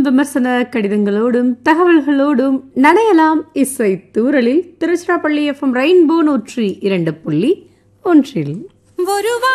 விமர்சன கடிதங்களோடும் தகவல்களோடும் நனையலாம் இசை தூரலில் Tiruchirappalli FM rainbow 102.1